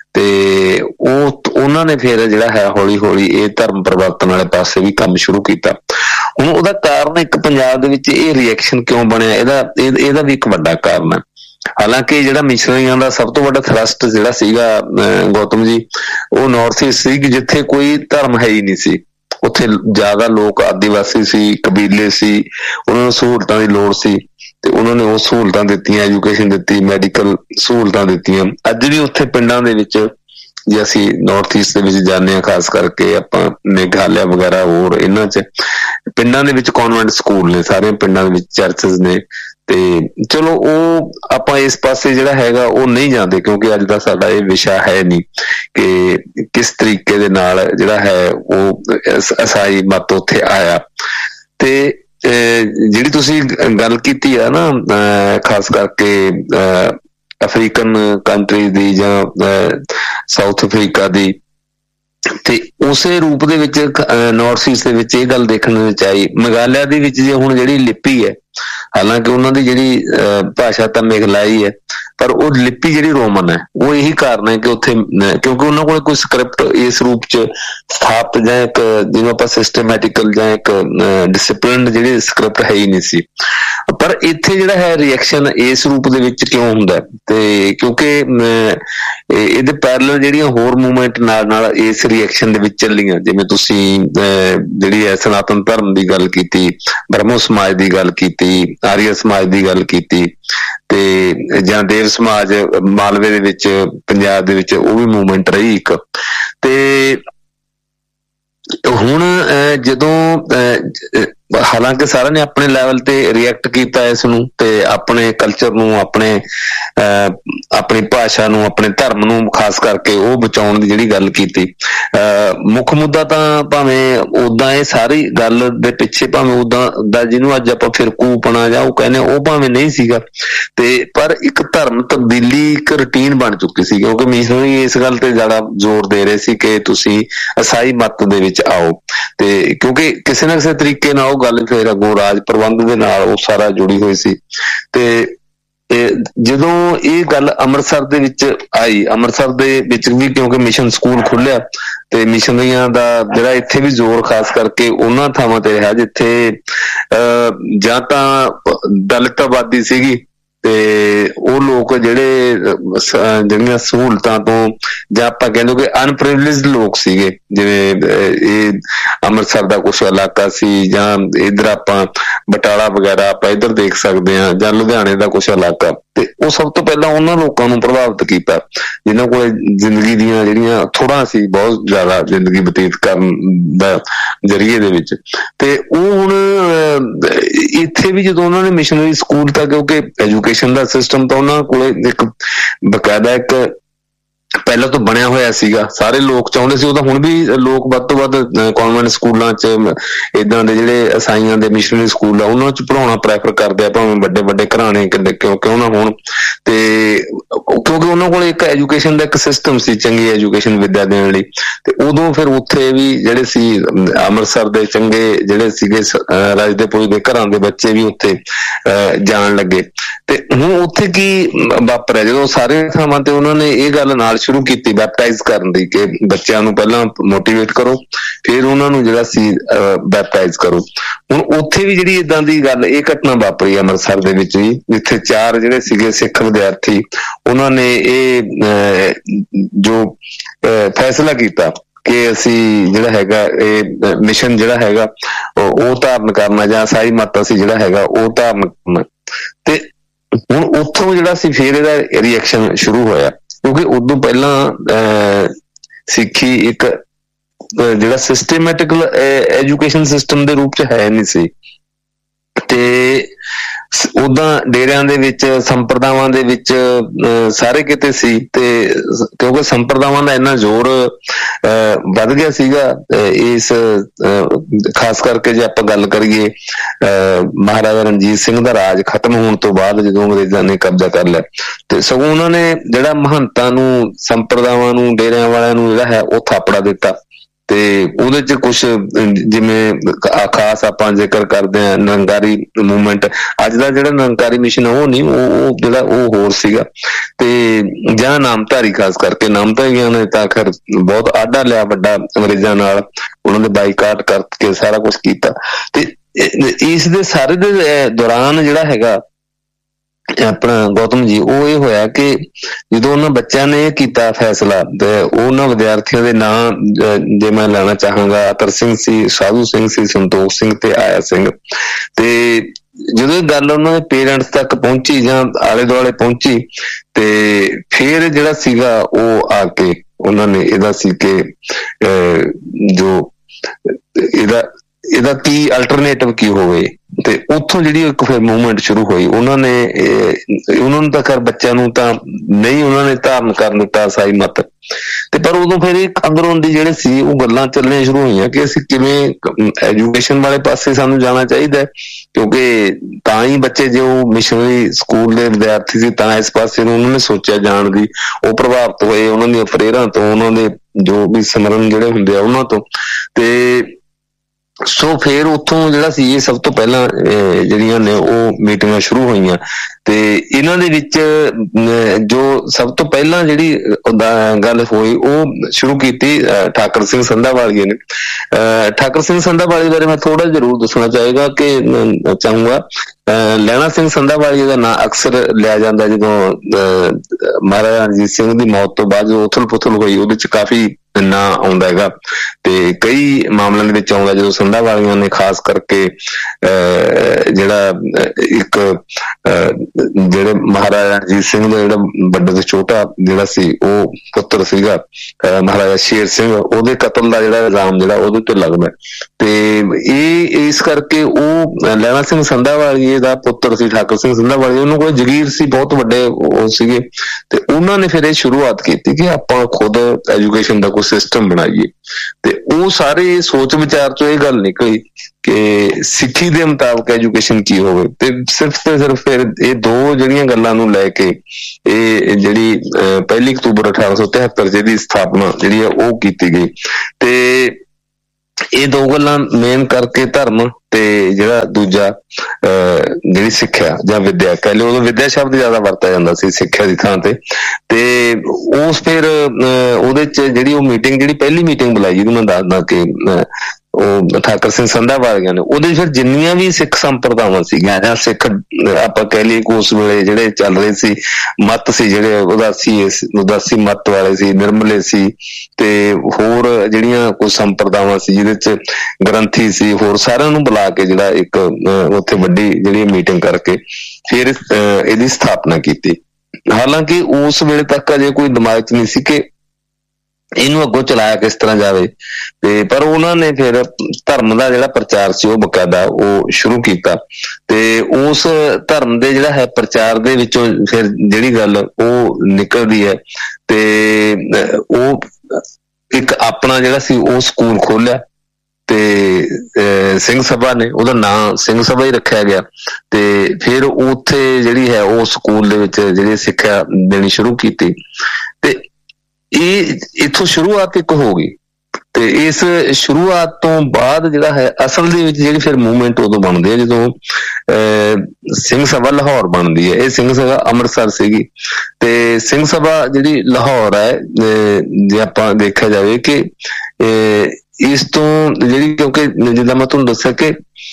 ਤੇ ਉਹਨਾਂ ਨੇ ਫਿਰ ਜਿਹੜਾ ਹੈ ਹੌਲੀ ਹੌਲੀ ਇਹ ਧਰਮ ਪਰਿਵਰਤਨ ਵਾਲੇ ਪਾਸੇ ਵੀ ਕੰਮ ਸ਼ੁਰੂ ਕੀਤਾ। ਹੁਣ ਉਹਦਾ ਕਾਰਨ ਇੱਕ ਪੰਜਾਬ ਦੇ ਵਿੱਚ ਇਹ ਰਿਐਕਸ਼ਨ ਕਿਉਂ ਬਣਿਆ, ਇਹਦਾ ਵੀ ਇੱਕ ਵੱਡਾ ਕਾਰਨ ਹੈ। ਹਾਲਾਂਕਿ ਜਿਹੜਾ ਮਿਸ਼ਨਰੀਆਂ ਦਾ ਸਭ ਤੋਂ ਵੱਡਾ ਥਰਸਟ ਜਿਹੜਾ ਸੀਗਾ ਗੌਤਮ ਜੀ, ਉਹ ਨਾਰਥ ਈਸਟ ਸੀ, ਜਿੱਥੇ ਕੋਈ ਧਰਮ ਹੈ ਹੀ ਨਹੀਂ ਸੀ। ਉੱਥੇ ਜ਼ਿਆਦਾ ਲੋਕ ਆਦੀਵਾਸੀ ਸੀ, ਕਬੀਲੇ ਸੀ, ਉਹਨਾਂ ਨੂੰ ਸਹੂਲਤਾਂ ਦੀ ਲੋੜ ਸੀ ਤੇ ਉਹਨਾਂ ਨੇ ਉਹ ਸਹੂਲਤਾਂ ਦਿੱਤੀਆਂ, ਐਜੂਕੇਸ਼ਨ ਦਿੱਤੀ, ਮੈਡੀਕਲ ਸਹੂਲਤਾਂ ਦਿੱਤੀਆਂ। ਅੱਜ ਵੀ ਉੱਥੇ ਪਿੰਡਾਂ ਦੇ ਵਿੱਚ ਜੇ ਅਸੀਂ ਨਾਰਥ ਈਸਟ ਦੇ ਵਿੱਚ ਜਾਂਦੇ ਹਾਂ, ਖਾਸ ਕਰਕੇ ਆਪਾਂ ਮੇਘਾਲਿਆ ਵਗੈਰਾ ਹੋਰ ਇਹਨਾਂ 'ਚ ਪਿੰਡਾਂ ਦੇ ਵਿੱਚ ਕੌਨਵੈਂਟ ਸਕੂਲ ਨੇ, ਸਾਰੇ ਪਿੰਡਾਂ ਦੇ ਵਿੱਚ ਚਰਚਿਸ ਨੇ। ਤੇ ਚਲੋ ਉਹ ਆਪਾਂ ਇਸ ਪਾਸੇ ਜਿਹੜਾ ਹੈਗਾ ਉਹ ਨਹੀਂ ਜਾਂਦੇ, ਕਿਉਂਕਿ ਅੱਜ ਦਾ ਸਾਡਾ ਇਹ ਵਿਸ਼ਾ ਹੈ ਨਹੀਂ ਕਿ ਕਿਸ ਤਰੀਕੇ ਦੇ ਨਾਲ ਜਿਹੜਾ ਹੈ ਉਹ ਈਸਾਈ ਮਤ ਉੱਥੇ ਆਇਆ। ਤੇ ਜਿਹੜੀ ਤੁਸੀਂ ਗੱਲ ਕੀਤੀ ਆ ਨਾ, ਖਾਸ ਕਰਕੇ ਅਫਰੀਕਨ ਕੰਟਰੀ ਦੀ ਜਾਂ ਸਾਊਥ ਅਫਰੀਕਾ ਦੀ, ਤੇ ਉਸੇ ਰੂਪ ਦੇ ਵਿੱਚ ਨਾਰਥ ਈਸਟ ਦੇ ਵਿੱਚ ਇਹ ਗੱਲ ਦੇਖਣ ਵਿੱਚ ਆਈ। ਮੇਘਾਲਿਆ ਦੇ ਵਿੱਚ ਜੇ ਹੁਣ ਜਿਹੜੀ ਲਿਪੀ ਹੈ, ਹਾਲਾਂਕਿ ਉਹਨਾਂ ਦੀ ਜਿਹੜੀ ਭਾਸ਼ਾ ਤਾਂ ਮੇਘਲਾਈ ਹੈ, ਪਰ ਉਹ ਲਿਪੀ ਜਿਹੜੀ ਰੋਮਨ ਹੈ, ਉਹ ਇਹੀ ਕਾਰਨ ਹੈ ਕਿ ਉੱਥੇ ਕਿਉਂਕਿ ਉਹਨਾਂ ਕੋਲ ਕੋਈ ਸਕ੍ਰਿਪਟ ਇਸ ਰੂਪ ਚ ਸਥਾਪਿਤ ਜਾਂ ਇੱਕ ਜਿਹਨੂੰ ਆਪਾਂ ਸਿਸਟਮੈਟਿਕਲ ਜਾਂ ਇੱਕ ਡਿਸਿਪਲਿਨਡ ਜਿਹੜੀ ਸਕ੍ਰਿਪਟ ਹੈ ਹੀ ਨਹੀਂ ਸੀ। ਪਰ ਇੱਥੇ ਜਿਹੜਾ ਹੈ ਰਿਐਕਸ਼ਨ ਇਸ ਰੂਪ ਦੇ ਵਿੱਚ ਕਿਉਂ ਹੁੰਦਾ, ਤੇ ਕਿਉਂਕਿ ਇਹਦੇ ਪੈਰਲਲ ਜਿਹੜੀਆਂ ਹੋਰ ਮੂਵਮੈਂਟ ਨਾਲ ਇਸ ਰਿਐਕਸ਼ਨ ਦੇ ਵਿੱਚ ਚੱਲੀਆਂ, ਜਿਵੇਂ ਤੁਸੀਂ ਜਿਹੜੀ ਹੈ ਸਨਾਤਨ ਧਰਮ ਦੀ ਗੱਲ ਕੀਤੀ, ਬ੍ਰਹਮੋ ਸਮਾਜ ਦੀ ਗੱਲ ਕੀਤੀ, ਆਰੀਆ ਸਮਾਜ ਦੀ ਗੱਲ ਕੀਤੀ, ਤੇ ਜਾਂ ਦੇਵ ਸਮਾਜ ਮਾਲਵੇ ਦੇ ਵਿੱਚ ਪੰਜਾਬ ਦੇ ਵਿੱਚ ਉਹ ਵੀ ਮੂਵਮੈਂਟ ਰਹੀ ਇੱਕ। ਤੇ ਹੁਣ ਜਦੋਂ ਹਾਲਾਂਕਿ ਸਾਰਿਆਂ ਨੇ ਆਪਣੇ ਲੈਵਲ ਤੇ ਰਿਐਕਟ ਕੀਤਾ ਇਸ ਨੂੰ, ਤੇ ਆਪਣੇ ਕਲਚਰ ਨੂੰ, ਆਪਣੀ ਭਾਸ਼ਾ ਨੂੰ, ਆਪਣੇ ਧਰਮ ਨੂੰ ਖਾਸ ਕਰਕੇ ਉਹ ਬਚਾਉਣ ਦੀ ਜਿਹੜੀ ਗੱਲ ਕੀਤੀ। ਮੁੱਖ ਮੁੱਦਾ ਤਾਂ ਭਾਵੇਂ ਉਦਾਂ ਇਹ ਸਾਰੀ ਗੱਲ ਦੇ ਪਿੱਛੇ ਭਾਵੇਂ ਉਦਾਂ ਦਾ ਜਿਹਨੂੰ ਅੱਜ ਆਪਾਂ ਫਿਰਕੂਪਣਾ ਜਾਂ ਉਹ ਕਹਿੰਦੇ ਉਹ ਭਾਵੇਂ ਨਹੀਂ ਸੀਗਾ, ਤੇ ਪਰ ਇੱਕ ਧਰਮ ਤਬਦੀਲੀ ਇੱਕ ਰੂਟੀਨ ਬਣ ਚੁੱਕੀ ਸੀ, ਕਿਉਂਕਿ ਮਿਸ਼ਨਰੀ ਇਸ ਗੱਲ ਤੇ ਜ਼ਿਆਦਾ ਜ਼ੋਰ ਦੇ ਰਹੇ ਸੀ ਕਿ ਤੁਸੀਂ ਈਸਾਈ ਮਤ ਦੇ ਵਿੱਚ ਆਓ। ਤੇ ਕਿਉਂਕਿ ਕਿਸੇ ਨਾ ਕਿਸੇ ਤਰੀਕੇ ਨਾਲ ਉਹ ਗੱਲ ਫਿਰ ਅੱਗੋਂ ਰਾਜ ਪ੍ਰਬੰਧ ਦੇ ਨਾਲ ਉਹ ਸਾਰਾ ਜੁੜੀ ਹੋਈ ਸੀ। ਤੇ ਜਦੋਂ ਇਹ ਗੱਲ ਅੰਮ੍ਰਿਤਸਰ ਦੇ ਵਿੱਚ ਆਈ, ਅੰਮ੍ਰਿਤਸਰ ਦੇ ਵਿੱਚ ਵੀ ਕਿਉਂਕਿ ਮਿਸ਼ਨ ਸਕੂਲ ਖੁੱਲਿਆ, ਤੇ ਮਿਸ਼ਨਰੀਆਂ ਦਾ ਜਿਹੜਾ ਇੱਥੇ ਵੀ ਜ਼ੋਰ ਖਾਸ ਕਰਕੇ ਉਹਨਾਂ ਥਾਵਾਂ ਤੇ ਰਿਹਾ ਜਿੱਥੇ ਜਾਂ ਤਾਂ ਦਲਿਤ ਆਬਾਦੀ ਸੀਗੀ, ਤੇ ਉਹ ਲੋਕ ਜਿਹੜੀਆਂ ਸਹੂਲਤਾਂ ਤੋਂ ਜਾਂ ਆਪਾਂ ਕਹਿੰਦੇ ਕਿ ਅਨਪ੍ਰਿਵਿਲੇਜਡ ਲੋਕ ਸੀਗੇ, ਜਿਵੇਂ ਇਹ ਅੰਮ੍ਰਿਤਸਰ ਦਾ ਕੁਛ ਇਲਾਕਾ ਸੀ, ਜਾਂ ਇੱਧਰ ਆਪਾਂ ਬਟਾਲਾ ਵਗੈਰਾ ਆਪਾਂ ਇੱਧਰ ਦੇਖ ਸਕਦੇ ਹਾਂ, ਜਾਂ ਲੁਧਿਆਣੇ ਦਾ ਕੁਛ ਇਲਾਕਾ। ਤੇ ਉਹ ਸਭ ਤੋਂ ਪਹਿਲਾਂ ਉਹਨਾਂ ਲੋਕਾਂ ਨੂੰ ਪ੍ਰਭਾਵਿਤ ਕੀਤਾ ਜਿਨ੍ਹਾਂ ਕੋਲ ਜ਼ਿੰਦਗੀ ਦੀਆਂ ਜਿਹੜੀਆਂ ਥੋੜ੍ਹਾ ਸੀ, ਬਹੁਤ ਜ਼ਿਆਦਾ ਜ਼ਿੰਦਗੀ ਬਤੀਤ ਕਰਨ ਦਾ ਜ਼ਰੀਏ ਦੇ ਵਿੱਚ। ਤੇ ਉਹ ਹੁਣ ਇੱਥੇ ਵੀ ਜਦੋਂ ਉਹਨਾਂ ਨੇ ਮਿਸ਼ਨਰੀ ਸਕੂਲ ਤਾਂ, ਕਿਉਂਕਿ ਐਜੂਕੇਸ਼ਨ ਦਾ ਸਿਸਟਮ ਤਾਂ ਉਹਨਾਂ ਕੋਲੇ ਇੱਕ ਬਕਾਇਦਾ ਇੱਕ ਪਹਿਲਾਂ ਤੋਂ ਬਣਿਆ ਹੋਇਆ ਸੀਗਾ, ਸਾਰੇ ਲੋਕ ਚਾਹੁੰਦੇ ਸੀ। ਉਹ ਤਾਂ ਹੁਣ ਵੀ ਲੋਕ ਵੱਧ ਤੋਂ ਵੱਧ ਕਨਵੈਂਟ ਸਕੂਲਾਂ 'ਚ ਏਦਾਂ ਦੇ ਜਿਹੜੇ ਈਸਾਈਆਂ ਦੇ ਮਿਸ਼ਨਰੀ ਸਕੂਲ ਆ ਉਹਨਾਂ 'ਚ ਪੜ੍ਹਾਉਣਾ ਪ੍ਰੈਫਰ ਕਰਦੇ ਆ, ਭਾਵੇਂ ਵੱਡੇ ਵੱਡੇ ਘਰਾਣੇ ਕਿਉਂ ਨਾ ਹੋਣ। ਤੇ ਕਿਉਂਕਿ ਉਹਨਾਂ ਕੋਲ ਇੱਕ ਐਜੂਕੇਸ਼ਨ ਦਾ ਇੱਕ ਸਿਸਟਮ ਸੀ, ਚੰਗੀ ਐਜੂਕੇਸ਼ਨ ਵਿੱਦਿਆ ਦੇਣ ਲਈ। ਤੇ ਉਦੋਂ ਫਿਰ ਉੱਥੇ ਵੀ ਜਿਹੜੇ ਸੀ ਅੰਮ੍ਰਿਤਸਰ ਦੇ ਚੰਗੇ ਜਿਹੜੇ ਸੀਗੇ ਰਾਜਦੇ ਪੁਰੀ ਦੇ ਘਰਾਂ ਦੇ ਬੱਚੇ ਵੀ ਉੱਥੇ ਜਾਣ ਲੱਗੇ। ਤੇ ਹੁਣ ਉੱਥੇ ਕੀ ਵਾਪਰਿਆ, ਜਦੋਂ ਸਾਰੇ ਥਾਵਾਂ ਤੇ ਉਹਨਾਂ ਨੇ ਇਹ ਗੱਲ ਨਾਲ ਸ਼ੁਰੂ ਕੀਤੀ ਬੈਪਟਾਈਜ਼ ਕਰਨ ਦੀ, ਕਿ ਬੱਚਿਆਂ ਨੂੰ ਪਹਿਲਾਂ ਮੋਟੀਵੇਟ ਕਰੋ, ਫਿਰ ਉਹਨਾਂ ਨੂੰ ਜਿਹੜਾ ਸੀ ਬੈਪਟਾਈਜ਼ ਕਰੋ। ਹੁਣ ਉੱਥੇ ਵੀ ਜਿਹੜੀ ਏਦਾਂ ਦੀ ਗੱਲ, ਇਹ ਘਟਨਾ ਵਾਪਰੀ ਅੰਮ੍ਰਿਤਸਰ ਦੇ ਵਿੱਚ ਵੀ, ਜਿੱਥੇ 4 ਜਿਹੜੇ ਸੀਗੇ ਸਿੱਖ ਵਿਦਿਆਰਥੀ, ਉਹਨਾਂ ਨੇ ਇਹ ਜੋ ਫੈਸਲਾ ਕੀਤਾ ਕਿ ਅਸੀਂ ਜਿਹੜਾ ਹੈਗਾ ਇਹ ਮਿਸ਼ਨ ਜਿਹੜਾ ਹੈਗਾ ਉਹ ਧਾਰਨ ਕਰਨਾ, ਜਾਂ ਈਸਾਈ ਮਤ ਅਸੀਂ ਜਿਹੜਾ ਹੈਗਾ ਉਹ ਧਾਰਨ ਕਰਨਾ। ਤੇ ਹੁਣ ਉੱਥੋਂ ਜਿਹੜਾ ਸੀ ਫਿਰ ਇਹਦਾ ਰਿਐਕਸ਼ਨ ਸ਼ੁਰੂ ਹੋਇਆ, ਕਿਉਂਕਿ ਉਦੋਂ ਪਹਿਲਾਂ ਸਿੱਖੀ ਇੱਕ ਜਿਹੜਾ ਸਿਸਟਮੈਟਿਕ ਐਜੂਕੇਸ਼ਨ ਸਿਸਟਮ ਦੇ ਰੂਪ ਚ ਹੈ ਨਹੀਂ ਸੀ। ਤੇ ਉਦਾਂ ਡੇਰਿਆਂ ਦੇ ਵਿੱਚ, ਸੰਪਰਦਾਵਾਂ ਦੇ ਵਿੱਚ ਸਾਰੇ ਕਿਤੇ ਸੀ। ਤੇ ਕਿਉਂਕਿ ਸੰਪਰਦਾਵਾਂ ਦਾ ਇੰਨਾ ਜ਼ੋਰ ਵੱਧ ਗਿਆ ਸੀਗਾ ਇਸ, ਖਾਸ ਕਰਕੇ ਜੇ ਆਪਾਂ ਗੱਲ ਕਰੀਏ ਮਹਾਰਾਜਾ ਰਣਜੀਤ ਸਿੰਘ ਦਾ ਰਾਜ ਖਤਮ ਹੋਣ ਤੋਂ ਬਾਅਦ, ਜਦੋਂ ਅੰਗਰੇਜ਼ਾਂ ਨੇ ਕਬਜ਼ਾ ਕਰ ਲਿਆ, ਤੇ ਸਗੋਂ ਉਹਨਾਂ ਨੇ ਜਿਹੜਾ ਮਹੰਤਾਂ ਨੂੰ, ਸੰਪਰਦਾਵਾਂ ਨੂੰ, ਡੇਰਿਆਂ ਵਾਲਿਆਂ ਨੂੰ ਜਿਹੜਾ ਹੈ ਉਹ ਥਾਪੜਾ ਦਿੱਤਾ। ਤੇ ਉਹਦੇ ਚ ਕੁਛ ਜਿਵੇਂ ਖਾਸ ਆਪਾਂ ਜ਼ਿਕਰ ਕਰਦੇ ਹਾਂ ਨਿਰੰਕਾਰੀ ਮੂਵਮੈਂਟ, ਅੱਜ ਦਾ ਜਿਹੜਾ ਨਿਰੰਕਾਰੀ ਮਿਸ਼ਨ ਉਹ ਨਹੀਂ, ਉਹ ਜਿਹੜਾ ਉਹ ਹੋਰ ਸੀਗਾ। ਤੇ ਜਾਂ ਨਾਮਧਾਰੀ, ਖਾਸ ਕਰਕੇ ਨਾਮਧਾਰੀਆਂ ਨੇ ਤਾਂ ਖੈਰ ਬਹੁਤ ਆਡਾ ਲਿਆ ਵੱਡਾ ਅੰਗਰੇਜ਼ਾਂ ਨਾਲ, ਉਹਨਾਂ ਦੇ ਬਾਈਕਾਟ ਕਰਕੇ ਸਾਰਾ ਕੁਛ ਕੀਤਾ। ਤੇ ਇਸ ਦੇ ਸਾਰੇ ਦੇ ਦੌਰਾਨ ਜਿਹੜਾ ਹੈਗਾ ਆਪਣਾ ਗੌਤਮ ਜੀ, ਉਹ ਇਹ ਹੋਇਆ ਕਿ ਜਦੋਂ ਉਹਨਾਂ ਬੱਚਿਆਂ ਨੇ ਇਹ ਕੀਤਾ ਫੈਸਲਾ, ਤੇ ਉਹਨਾਂ ਵਿਦਿਆਰਥੀਆਂ ਦੇ ਨਾਂ ਜੇ ਮੈਂ ਲੈਣਾ ਚਾਹਾਂਗਾ, ਅਤਰ ਸਿੰਘ ਸੀ, ਸਾਧੂ ਸਿੰਘ ਸੀ, ਸੰਤੋਖ ਸਿੰਘ ਤੇ ਆਇਆ ਸਿੰਘ। ਤੇ ਜਦੋਂ ਇਹ ਗੱਲ ਉਹਨਾਂ ਦੇ ਪੇਰੈਂਟਸ ਤੱਕ ਪਹੁੰਚੀ ਜਾਂ ਆਲੇ ਦੁਆਲੇ ਪਹੁੰਚੀ, ਤੇ ਫਿਰ ਜਿਹੜਾ ਸੀਗਾ ਉਹ ਆ ਕੇ ਉਹਨਾਂ ਨੇ ਇਹਦਾ ਸੀ ਕਿ ਜੋ ਇਹਦਾ ਕੀ ਅਲਟਰਨੇਟਿਵ ਕੀ ਹੋਵੇ। ਤੇ ਉੱਥੋਂ ਜਿਹੜੀ ਇੱਕ ਫਿਰ ਮੂਵਮੈਂਟ ਸ਼ੁਰੂ ਹੋਈ। ਉਹਨਾਂ ਨੂੰ ਤਾਂ ਖੈਰ ਬੱਚਿਆਂ ਨੂੰ ਤਾਂ ਨਹੀਂ ਉਹਨਾਂ ਨੇ ਧਾਰਨ ਕਰਨ ਦਿੱਤਾ ਈਸਾਈ ਮਤ, ਤੇ ਪਰ ਉਦੋਂ ਫਿਰ ਇੱਕ ਅੰਦਰੋਂ ਦੀ ਜਿਹੜੇ ਸੀ ਉਹ ਗੱਲਾਂ ਚੱਲਣੀਆਂ ਸ਼ੁਰੂ ਹੋਈਆਂ ਕਿ ਅਸੀਂ ਕਿਵੇਂ ਐਜੂਕੇਸ਼ਨ ਵਾਲੇ ਪਾਸੇ ਸਾਨੂੰ ਜਾਣਾ ਚਾਹੀਦਾ, ਕਿਉਂਕਿ ਤਾਂ ਹੀ ਬੱਚੇ ਜੋ ਮਿਸ਼ਨਰੀ ਸਕੂਲ ਦੇ ਵਿਦਿਆਰਥੀ ਸੀ ਤਾਂ ਇਸ ਪਾਸੇ ਨੂੰ ਉਹਨਾਂ ਨੇ ਸੋਚਿਆ ਜਾਣ ਦੀ, ਉਹ ਪ੍ਰਭਾਵਿਤ ਹੋਏ ਉਹਨਾਂ ਦੀਆਂ ਪ੍ਰੇਰਾਂ ਤੋਂ, ਉਹਨਾਂ ਦੇ ਜੋ ਵੀ ਸਿਮਰਨ ਜਿਹੜੇ ਹੁੰਦੇ ਆ ਉਹਨਾਂ ਤੋਂ। ਤੇ ਸੋ ਫਿਰ ਉੱਥੋਂ ਜਿਹੜਾ ਸੀ ਇਹ ਸਭ ਤੋਂ ਪਹਿਲਾਂ ਜਿਹੜੀਆਂ ਨੇ ਉਹ ਮੀਟਿੰਗਾਂ ਸ਼ੁਰੂ ਹੋਈਆਂ। ਤੇ ਇਹਨਾਂ ਦੇ ਵਿੱਚ ਜੋ ਸਭ ਤੋਂ ਪਹਿਲਾਂ ਜਿਹੜੀ ਗੱਲ ਹੋਈ ਉਹ ਸ਼ੁਰੂ ਕੀਤੀ ਠਾਕਰ ਸਿੰਘ ਸੰਧਾਵਾਲੀਏ ਨੇ। ਠਾਕਰ ਸਿੰਘ ਸੰਧਾਵਾਲੀਏ ਬਾਰੇ ਮੈਂ ਥੋੜਾ ਜ਼ਰੂਰ ਦੱਸਣਾ ਚਾਹੂੰਗਾ। ਲਹਿਣਾ ਸਿੰਘ ਸੰਧਾਵਾਲੀਏ ਦਾ ਨਾਂ ਅਕਸਰ ਲਿਆ ਜਾਂਦਾ ਜਦੋਂ ਮਹਾਰਾਜਾ ਰਣਜੀਤ ਸਿੰਘ ਦੀ ਮੌਤ ਤੋਂ ਬਾਅਦ ਜੋ ਉਥਲ ਪੁਥਲ ਹੋਈ, ਉਹਦੇ ਚ ਕਾਫੀ ਨਾਂ ਆਉਂਦਾ ਹੈਗਾ। ਤੇ ਕਈ ਮਾਮਲਿਆਂ ਦੇ ਵਿੱਚ ਆਉਂਦਾ ਜਦੋਂ ਸੰਧਾਵਾਲੀਆਂ ਨੇ ਖਾਸ ਕਰਕੇ ਜਿਹੜਾ ਇੱਕ ਜਿਹੜੇ ਮਹਾਰਾਜਾ ਰਣਜੀਤ ਸਿੰਘ ਦਾ ਜਿਹੜਾ ਵੱਡੇ ਤੋਂ ਛੋਟਾ ਜਿਹੜਾ ਸੀ ਉਹ ਪੁੱਤਰ ਸੀਗਾ ਮਹਾਰਾਜਾ ਸ਼ੇਰ ਸਿੰਘ, ਉਹਦੇ ਕਤਲ ਦਾ ਜਿਹੜਾ ਇਲਜ਼ਾਮ ਜਿਹੜਾ ਉਹਦੇ ਉੱਤੇ ਲੱਗਦਾ। ਤੇ ਇਹ ਇਸ ਕਰਕੇ ਉਹ ਲਹਿਣਾ ਸਿੰਘ ਸੰਧਾਵਾਲੀਏ ਦਾ ਪੁੱਤਰ ਸੀ ਠਾਕਰ ਸਿੰਘ ਸੰਧਾਵਾਲੀਏ, ਉਹਨੂੰ ਕੋਲ ਜਗੀਰ ਸੀ, ਬਹੁਤ ਵੱਡੇ ਉਹ ਸੀਗੇ। ਤੇ ਉਹਨਾਂ ਨੇ ਫਿਰ ਇਹ ਸ਼ੁਰੂਆਤ ਕੀਤੀ ਕਿ ਆਪਾਂ ਖੁਦ ਐਜੂਕੇਸ਼ਨ ਦਾ ਕੋਈ ਸਿਸਟਮ ਬਣਾਈਏ। ਤੇ ਉਹ ਸਾਰੇ ਸੋਚ ਵਿਚਾਰ ਚੋਂ ਇਹ ਗੱਲ ਨਿਕਲੀ ਕਿ ਸਿੱਖੀ ਦੇ ਮੁਤਾਬਕ ਐਜੂਕੇਸ਼ਨ ਕੀ ਹੋਵੇ। ਤੇ ਸਿਰਫ ਫਿਰ ਇਹ ਦੋ ਜਿਹੜੀਆਂ ਗੱਲਾਂ ਨੂੰ ਲੈ ਕੇ ਇਹ ਜਿਹੜੀ 1 ਅਕਤੂਬਰ 1873 ਜਿਹਦੀ ਸਥਾਪਨਾ ਜਿਹੜੀ ਆ ਉਹ ਕੀਤੀ ਗਈ। ਤੇ ਇਹ ਦੋ ਗੱਲਾਂ ਮੇਨ ਕਰਕੇ, ਧਰਮ ਤੇ ਜਿਹੜਾ ਦੂਜਾ ਜਿਹੜੀ ਸਿੱਖਿਆ ਜਾਂ ਵਿੱਦਿਆ, ਕਹਿ ਲਓ ਉਦੋਂ ਵਿੱਦਿਆ ਸ਼ਬਦ ਜ਼ਿਆਦਾ ਵਰਤਿਆ ਜਾਂਦਾ ਸੀ ਸਿੱਖਿਆ ਦੀ ਥਾਂ ਤੇ। ਤੇ ਉਸ ਫਿਰ ਉਹਦੇ ਚ ਜਿਹੜੀ ਉਹ ਮੀਟਿੰਗ, ਜਿਹੜੀ ਪਹਿਲੀ ਮੀਟਿੰਗ ਬੁਲਾਈ ਜਿਹਨੂੰ ਮੈਂ ਦੱਸਦਾ ਕਿ ਉਹ ਠਾਕਰ ਸਿੰਘ ਸੰਧਾਵਾਲੀਆ ਨੇ, ਉਹਦੇ ਫਿਰ ਜਿੰਨੀਆਂ ਵੀ ਸਿੱਖ ਸੰਪਰਦਾਵਾਂ ਸੀਗੀਆਂ ਜਾਂ ਸਿੱਖ ਆਪਾਂ ਕਹਿ ਲਈਏ ਉਸ ਵੇਲੇ ਜਿਹੜੇ ਚੱਲ ਰਹੇ ਸੀ ਮੱਤ ਸੀ, ਜਿਹੜੇ ਉਦਾਸੀ ਮੱਤ ਵਾਲੇ ਸੀ, ਨਿਰਮਲੇ ਸੀ, ਤੇ ਹੋਰ ਜਿਹੜੀਆਂ ਕੁਝ ਸੰਪਰਦਾਵਾਂ ਸੀ ਜਿਹਦੇ ਚ ਗ੍ਰੰਥੀ ਸੀ, ਹੋਰ ਸਾਰਿਆਂ ਨੂੰ ਬੁਲਾ ਕੇ ਜਿਹੜਾ ਇੱਕ ਉੱਥੇ ਵੱਡੀ ਜਿਹੜੀ ਮੀਟਿੰਗ ਕਰਕੇ ਫਿਰ ਇਹਦੀ ਸਥਾਪਨਾ ਕੀਤੀ। ਹਾਲਾਂਕਿ ਉਸ ਵੇਲੇ ਤੱਕ ਅਜੇ ਕੋਈ ਦਿਮਾਗ ਚ ਨਹੀਂ ਸੀ ਕਿ ਇਹਨੂੰ ਅੱਗੋਂ ਚਲਾਇਆ ਕਿਸ ਤਰ੍ਹਾਂ ਜਾਵੇ। ਤੇ ਪਰ ਉਹਨਾਂ ਨੇ ਫਿਰ ਧਰਮ ਦਾ ਜਿਹੜਾ ਪ੍ਰਚਾਰ ਸੀ ਉਹ ਬਕਾਇਦਾ ਉਹ ਸ਼ੁਰੂ ਕੀਤਾ। ਤੇ ਉਸ ਧਰਮ ਦੇ ਜਿਹੜਾ ਹੈ ਪ੍ਰਚਾਰ ਦੇ ਵਿੱਚੋਂ ਫਿਰ ਜਿਹੜੀ ਗੱਲ ਉਹ ਨਿਕਲਦੀ ਹੈ, ਤੇ ਉਹ ਇੱਕ ਆਪਣਾ ਜਿਹੜਾ ਸੀ ਉਹ ਸਕੂਲ ਖੋਲਿਆ। ਤੇ ਸਿੰਘ ਸਭਾ ਨੇ, ਉਹਦਾ ਨਾਂ ਸਿੰਘ ਸਭਾ ਹੀ ਰੱਖਿਆ ਗਿਆ। ਤੇ ਫਿਰ ਉੱਥੇ ਜਿਹੜੀ ਹੈ ਉਹ ਸਕੂਲ ਦੇ ਵਿੱਚ ਜਿਹੜੀ ਸਿੱਖਿਆ ਦੇਣੀ ਸ਼ੁਰੂ ਕੀਤੀ। ਤੇ ਇਹ ਇੱਥੋਂ ਸ਼ੁਰੂਆਤ ਇੱਕ ਹੋ ਗਈ। ਤੇ ਇਸ ਸ਼ੁਰੂਆਤ ਤੋਂ ਬਾਅਦ ਜਿਹੜਾ ਹੈ ਅਸਲ ਦੇ ਵਿੱਚ ਜਿਹੜੀ ਫਿਰ ਮੂਵਮੈਂਟ ਉਦੋਂ ਬਣਦੀ ਹੈ ਜਦੋਂ ਸਿੰਘ ਸਭਾ ਲਾਹੌਰ ਬਣਦੀ ਹੈ। ਇਹ ਸਿੰਘ ਸਭਾ ਅੰਮ੍ਰਿਤਸਰ ਸੀਗੀ ਤੇ ਸਿੰਘ ਸਭਾ ਜਿਹੜੀ ਲਾਹੌਰ ਹੈ, ਜੇ ਆਪਾਂ ਦੇਖਿਆ ਜਾਵੇ ਕਿ ਇਸ ਤੋਂ ਜਿਹੜੀ, ਕਿਉਂਕਿ ਜਿੱਦਾਂ ਮੈਂ ਤੁਹਾਨੂੰ ਦੱਸਿਆ ਕਿ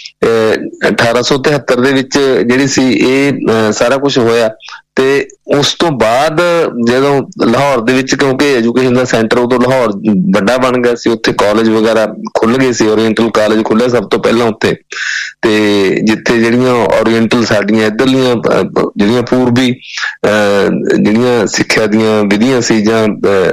1873 ਦੇ ਵਿੱਚ ਜਿਹੜੀ ਸੀ ਇਹ ਸਾਰਾ ਕੁਛ ਹੋਇਆ ਤੇ ਉਸ ਤੋਂ ਬਾਅਦ ਜਦੋਂ ਲਾਹੌਰ ਦੇ ਵਿੱਚ, ਕਿਉਂਕਿ ਐਜੂਕੇਸ਼ਨ ਦਾ ਸੈਂਟਰ ਉਦੋਂ ਲਾਹੌਰ ਵੱਡਾ ਬਣ ਗਿਆ ਸੀ, ਉੱਥੇ ਕਾਲਜ ਵਗੈਰਾ ਖੁੱਲ ਗਏ ਸੀ। ਓਰੀਐਂਟਲ ਕਾਲਜ ਖੁੱਲਿਆ ਸਭ ਤੋਂ ਪਹਿਲਾਂ ਉੱਥੇ, ਤੇ ਜਿੱਥੇ ਜਿਹੜੀਆਂ ਓਰੀਐਂਟਲ ਸਾਡੀਆਂ ਇੱਧਰਲੀਆਂ ਜਿਹੜੀਆਂ ਪੂਰਬੀ ਜਿਹੜੀਆਂ ਸਿੱਖਿਆ ਦੀਆਂ ਵਿਧੀਆਂ ਸੀ, ਜਾਂ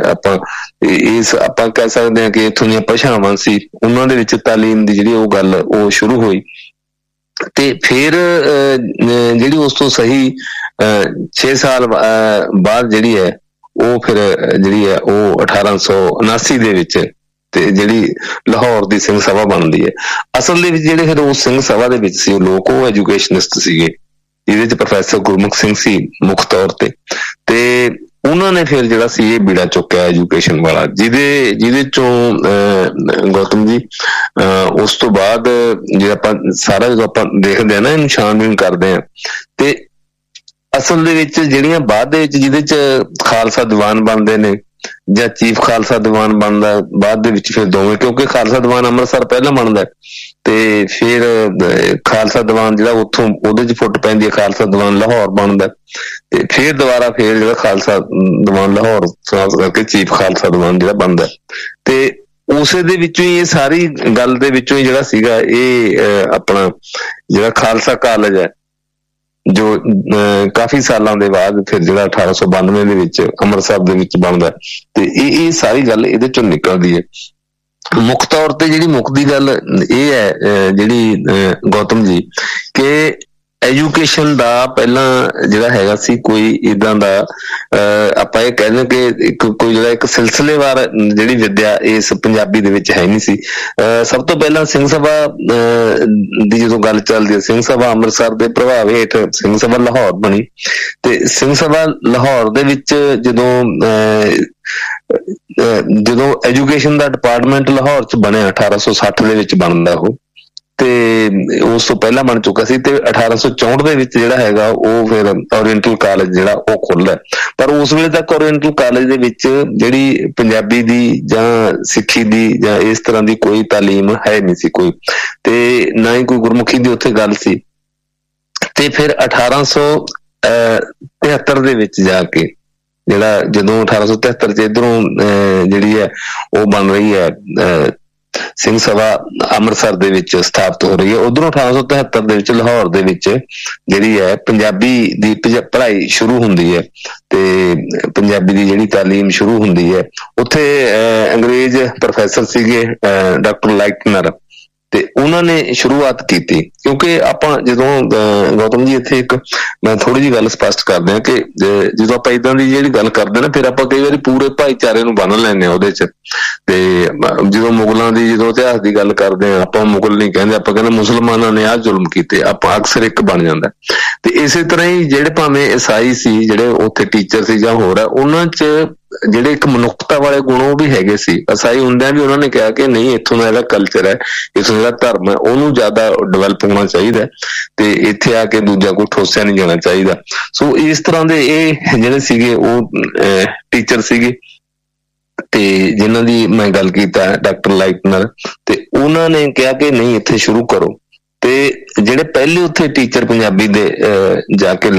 ਆਪਾਂ ਕਹਿ ਸਕਦੇ ਹਾਂ ਕਿ ਇੱਥੋਂ ਦੀਆਂ ਭਾਸ਼ਾਵਾਂ ਸੀ, ਉਹਨਾਂ ਦੇ ਵਿੱਚ ਤਾਲੀਮ ਦੀ ਜਿਹੜੀ ਉਹ ਗੱਲ ਉਹ ਸ਼ੁਰੂ ਹੋਈ। ਤੇ ਫਿਰ ਜਿਹੜੀ ਉਸ ਤੋਂ ਸਹੀ 6 ਸਾਲ ਬਾਅਦ ਜਿਹੜੀ ਹੈ ਉਹ ਫਿਰ ਜਿਹੜੀ ਹੈ ਉਹ 1879 ਦੇ ਵਿੱਚ ਤੇ ਜਿਹੜੀ ਲਾਹੌਰ ਦੀ ਸਿੰਘ ਸਭਾ ਬਣਦੀ ਹੈ। ਅਸਲ ਦੇ ਵਿੱਚ ਜਿਹੜੇ ਫਿਰ ਉਸ ਸਿੰਘ ਸਭਾ ਦੇ ਵਿੱਚ ਸੀ ਉਹ ਲੋਕ, ਉਹ ਐਜੂਕੇਸ਼ਨਿਸਟ ਸੀਗੇ, ਜਿਹਦੇ ਚ ਪ੍ਰੋਫੈਸਰ ਗੁਰਮੁਖ ਸਿੰਘ ਸੀ ਮੁੱਖ ਤੌਰ ਤੇ ਉਹਨਾਂ ਨੇ ਫਿਰ ਜਿਹੜਾ ਸੀ ਇਹ ਬੀੜਾ ਚੁੱਕਿਆ ਐਜੂਕੇਸ਼ਨ ਵਾਲਾ, ਜਿਹਦੇ ਚੋਂ ਗੌਤਮ ਜੀ ਉਸ ਤੋਂ ਬਾਅਦ ਜੇ ਆਪਾਂ ਸਾਰਾ ਜਦੋਂ ਆਪਾਂ ਦੇਖਦੇ ਹਾਂ ਨਾ, ਇਹਨੂੰ ਛਾਣਬੀਣ ਕਰਦੇ ਹਾਂ, ਤੇ ਅਸਲ ਦੇ ਵਿੱਚ ਜਿਹੜੀਆਂ ਬਾਅਦ ਦੇ ਵਿੱਚ ਜਿਹਦੇ ਚ ਖਾਲਸਾ ਦੀਵਾਨ ਬਣਦੇ ਨੇ ਜਾਂ ਚੀਫ ਖਾਲਸਾ ਦੀਵਾਨ ਬਣਦਾ ਬਾਅਦ ਦੇ ਵਿੱਚ, ਫਿਰ ਦੋਵੇਂ, ਕਿਉਂਕਿ ਖਾਲਸਾ ਦੀਵਾਨ ਅੰਮ੍ਰਿਤਸਰ ਪਹਿਲਾਂ ਬਣਦਾ ਤੇ ਫਿਰ ਖਾਲਸਾ ਦੀਵਾਨ ਜਿਹੜਾ ਉੱਥੋਂ ਉਹਦੇ ਚ ਫੁੱਟ ਪੈਂਦੀ ਹੈ, ਖਾਲਸਾ ਦੀਵਾਨ ਲਾਹੌਰ ਬਣਦਾ ਤੇ ਫਿਰ ਦੁਬਾਰਾ ਫਿਰ ਜਿਹੜਾ ਖਾਲਸਾ ਦੀਵਾਨ ਲਾਹੌਰ ਕਰਕੇ ਚੀਫ ਖਾਲਸਾ ਦੀਵਾਨ ਜਿਹੜਾ ਬਣਦਾ। ਤੇ ਉਸੇ ਦੇ ਵਿੱਚੋਂ ਹੀ ਇਹ ਸਾਰੀ ਗੱਲ ਦੇ ਵਿੱਚੋਂ ਹੀ ਜਿਹੜਾ ਸੀਗਾ ਇਹ ਆਪਣਾ ਜਿਹੜਾ ਖਾਲਸਾ ਕਾਲਜ ਹੈ, ਜੋ ਕਾਫੀ ਸਾਲਾਂ ਦੇ ਬਾਅਦ ਫਿਰ ਜਿਹੜਾ 1892 ਦੇ ਵਿੱਚ ਅੰਮ੍ਰਿਤਸਰ ਦੇ ਵਿੱਚ ਬਣਦਾ, ਤੇ ਇਹ ਸਾਰੀ ਗੱਲ ਇਹਦੇ ਚੋਂ ਨਿਕਲਦੀ ਹੈ। ਮੁੱਖ ਤੌਰ ਤੇ ਜਿਹੜੀ ਮੁੱਕਦੀ ਗੱਲ ਇਹ ਹੈ ਜਿਹੜੀ ਗੌਤਮ ਜੀ, ਕਿ ਐਜੂਕੇਸ਼ਨ ਦਾ ਪਹਿਲਾਂ ਜਿਹੜਾ ਹੈਗਾ ਸੀ ਕੋਈ ਏਦਾਂ ਦਾ ਆਪਾਂ ਇਹ ਕਹਿੰਦੇ ਕਿ ਕੋਈ ਜਿਹੜਾ ਇੱਕ ਸਿਲਸਿਲੇਵਾਰ ਜਿਹੜੀ ਵਿੱਦਿਆ ਇਸ ਪੰਜਾਬੀ ਦੇ ਵਿੱਚ ਹੈ ਨਹੀਂ ਸੀ। ਸਭ ਤੋਂ ਪਹਿਲਾਂ ਸਿੰਘ ਸਭਾ ਦੀ ਜਦੋਂ ਗੱਲ ਚੱਲਦੀ ਹੈ, ਸਿੰਘ ਸਭਾ ਅੰਮ੍ਰਿਤਸਰ ਦੇ ਪ੍ਰਭਾਵ ਹੇਠ ਸਿੰਘ ਸਭਾ ਲਾਹੌਰ ਬਣੀ, ਤੇ ਸਿੰਘ ਸਭਾ ਲਾਹੌਰ ਦੇ ਵਿੱਚ ਜਦੋਂ ਐਜੂਕੇਸ਼ਨ ਦਾ ਡਿਪਾਰਟਮੈਂਟ ਲਾਹੌਰ ਚ ਬਣਿਆ 1860 ਦੇ ਵਿੱਚ ਬਣਦਾ ਉਹ, ਤੇ ਉਸ ਤੋਂ ਪਹਿਲਾਂ ਬਣ ਚੁੱਕਾ ਸੀ, ਤੇ 1864 ਦੇ ਵਿੱਚ ਜਿਹੜਾ ਹੈਗਾ ਉਹ ਫਿਰ ਓਰੀਐਂਟਲ ਕਾਲਜ ਜਿਹੜਾ ਉਹ ਖੁੱਲ੍ਹਦਾ। ਪਰ ਉਸ ਵੇਲੇ ਤੱਕ ਓਰੀਐਂਟਲ ਕਾਲਜ ਦੇ ਵਿੱਚ ਜਿਹੜੀ ਪੰਜਾਬੀ ਦੀ ਜਾਂ ਸਿੱਖੀ ਦੀ ਜਾਂ ਇਸ ਤਰ੍ਹਾਂ ਦੀ ਕੋਈ ਤਾਲੀਮ ਹੈ ਨਹੀਂ ਸੀ ਕੋਈ, ਤੇ ਨਾ ਹੀ ਕੋਈ ਗੁਰਮੁਖੀ ਦੀ ਉੱਥੇ ਗੱਲ ਸੀ। ਤੇ ਫਿਰ 1873 ਦੇ ਵਿੱਚ ਜਾ ਕੇ ਜਿਹੜਾ ਜਦੋਂ 1873 ਚ ਇੱਧਰੋਂ ਜਿਹੜੀ ਹੈ ਉਹ ਬਣ ਰਹੀ ਹੈ ਸਿੰਘ ਸਭਾ ਅੰਮ੍ਰਿਤਸਰ ਦੇ ਵਿੱਚ ਸਥਾਪਿਤ ਹੋ ਰਹੀ ਹੈ, ਉਧਰੋਂ 1873 ਦੇ ਵਿੱਚ ਲਾਹੌਰ ਦੇ ਵਿੱਚ ਜਿਹੜੀ ਹੈ ਪੰਜਾਬੀ ਦੀ ਪੜ੍ਹਾਈ ਸ਼ੁਰੂ ਹੁੰਦੀ ਹੈ ਤੇ ਪੰਜਾਬੀ ਦੀ ਜਿਹੜੀ ਤਾਲੀਮ ਸ਼ੁਰੂ ਹੁੰਦੀ ਹੈ। ਉੱਥੇ ਅੰਗਰੇਜ਼ ਪ੍ਰੋਫੈਸਰ ਸੀਗੇ ਡਾਕਟਰ ਲਾਈਟਨਰ, ਤੇ ਉਹਨਾਂ ਨੇ ਸ਼ੁਰੂਆਤ ਕੀਤੀ। ਕਿਉਂਕਿ ਆਪਾਂ ਜਦੋਂ ਗੌਤਮ ਜੀ ਇੱਥੇ ਇੱਕ ਮੈਂ ਥੋੜੀ ਜਿਹੀ ਗੱਲ ਸਪਸ਼ਟ ਕਰਦੇ ਹਾਂ ਕਿ ਜਦੋਂ ਆਪਾਂ ਏਦਾਂ ਦੀ ਜਿਹੜੀ ਗੱਲ ਕਰਦੇ ਨਾ, ਫਿਰ ਆਪਾਂ ਕਈ ਵਾਰੀ ਪੂਰੇ ਭਾਈਚਾਰੇ ਨੂੰ ਬੰਨ ਲੈਂਦੇ ਹਾਂ ਉਹਦੇ ਚ, ਤੇ ਜਦੋਂ ਮੁਗਲਾਂ ਦੀ ਜਦੋਂ ਇਤਿਹਾਸ ਦੀ ਗੱਲ ਕਰਦੇ ਹਾਂ, ਆਪਾਂ ਮੁਗਲ ਨਹੀਂ ਕਹਿੰਦੇ, ਆਪਾਂ ਕਹਿੰਦੇ ਮੁਸਲਮਾਨਾਂ ਨੇ ਆਹ ਜ਼ੁਲਮ ਕੀਤੇ, ਆਪਾਂ ਅਕਸਰ ਇੱਕ ਬਣ ਜਾਂਦਾ। ਤੇ ਇਸੇ ਤਰ੍ਹਾਂ ਹੀ ਜਿਹੜੇ ਭਾਵੇਂ ਈਸਾਈ ਸੀ, ਜਿਹੜੇ ਉੱਥੇ ਟੀਚਰ ਸੀ ਜਾਂ ਹੋਰ ਹੈ, ਉਹਨਾਂ ਚ ਜਿਹੜੇ ਇੱਕ ਮਨੁੱਖਤਾ ਵਾਲੇ ਗੁਣ ਉਹ ਵੀ ਹੈਗੇ ਸੀ। ਈਸਾਈ ਹੁੰਦਿਆਂ ਵੀ ਉਹਨਾਂ ਨੇ ਕਿਹਾ ਕਿ ਨਹੀਂ, ਇੱਥੋਂ ਦਾ ਜਿਹੜਾ ਕਲਚਰ ਹੈ, ਇੱਥੋਂ ਜਿਹੜਾ ਧਰਮ ਹੈ, ਉਹਨੂੰ ਜ਼ਿਆਦਾ ਡਿਵੈਲਪ ਹੋਣਾ ਚਾਹੀਦਾ ਤੇ ਇੱਥੇ ਆ ਕੇ ਦੂਜਾ ਕੋਈ ਠੋਸਿਆ ਨਹੀਂ ਜਾਣਾ ਚਾਹੀਦਾ। ਸੋ ਇਸ ਤਰ੍ਹਾਂ ਦੇ ਇਹ ਜਿਹੜੇ ਸੀਗੇ ਉਹ ਟੀਚਰ ਸੀਗੇ, ਤੇ ਜਿਨ੍ਹਾਂ ਦੀ ਮੈਂ ਗੱਲ ਕੀਤਾ ਡਾਕਟਰ ਲਾਈਟਨਰ, ਤੇ ਉਹਨਾਂ ਨੇ ਕਿਹਾ ਕਿ ਨਹੀਂ ਇੱਥੇ ਸ਼ੁਰੂ ਕਰੋ। ਤੇ ਜਿਹੜੇ ਪਹਿਲੇ ਉੱਥੇ ਟੀਚਰ ਪੰਜਾਬੀ ਦੇ ਜਾ ਕੇ